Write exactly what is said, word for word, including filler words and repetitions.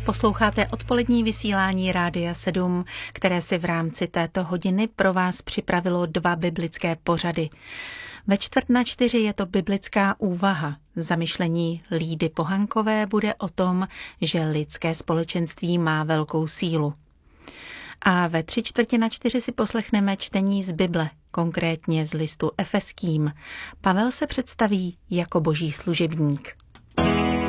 Posloucháte odpolední vysílání Rádia sedm, které si v rámci této hodiny pro vás připravilo dva biblické pořady. Ve čtvrt na čtyři je to biblická úvaha. Zamyšlení Lídy Pohankové bude o tom, že lidské společenství má velkou sílu. A ve tři čtvrtě na čtyři si poslechneme čtení z Bible, konkrétně z listu Efeským. Pavel se představí jako boží služebník.